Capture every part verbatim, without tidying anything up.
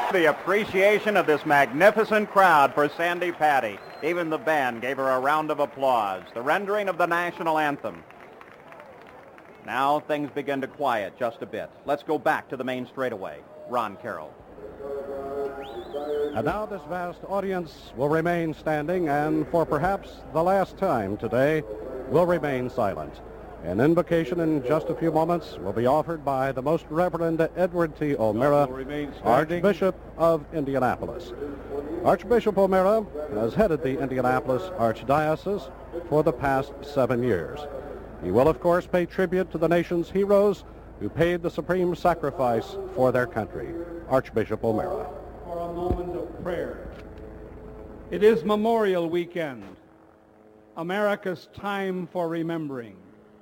The appreciation of this magnificent crowd for Sandi Patty. Even the band gave her a round of applause. The rendering of the national anthem. Now things begin to quiet just a bit. Let's go back to the main straightaway. Ron Carroll. And now this vast audience will remain standing and for perhaps the last time today will remain silent. An invocation in just a few moments will be offered by the Most Reverend Edward T. O'Meara, Archbishop of Indianapolis. Archbishop O'Meara has headed the Indianapolis Archdiocese for the past seven years. He will, of course, pay tribute to the nation's heroes who paid the supreme sacrifice for their country. Archbishop O'Meara. For a moment of prayer. It is Memorial Weekend, America's time for remembering.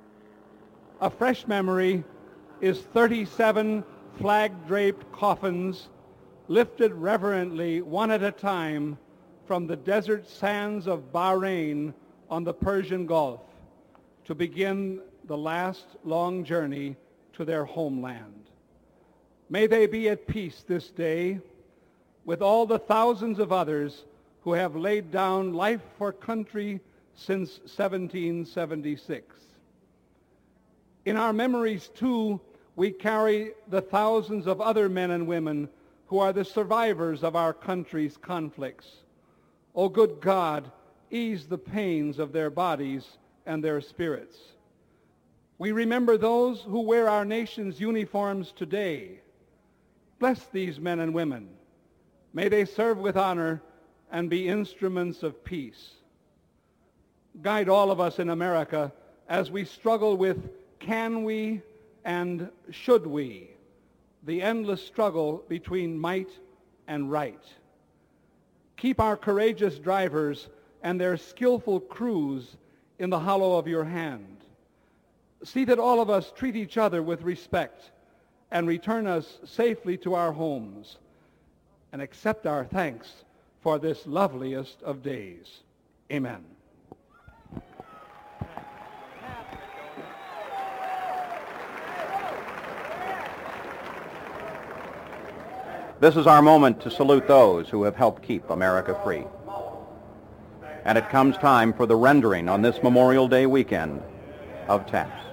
A fresh memory is thirty-seven flag-draped coffins lifted reverently one at a time from the desert sands of Bahrain on the Persian Gulf to begin the last long journey to their homeland. May they be at peace this day with all the thousands of others who have laid down life for country since seventeen seventy-six. In our memories, too, we carry the thousands of other men and women who are the survivors of our country's conflicts. O good God, ease the pains of their bodies and their spirits. We remember those who wear our nation's uniforms today. Bless these men and women. May they serve with honor and be instruments of peace. Guide all of us in America as we struggle with can we and should we, the endless struggle between might and right. Keep our courageous drivers and their skillful crews in the hollow of your hand. See that all of us treat each other with respect and return us safely to our homes, and accept our thanks for this loveliest of days. Amen. This is our moment to salute those who have helped keep America free. And it comes time for the rendering on this Memorial Day weekend of taps.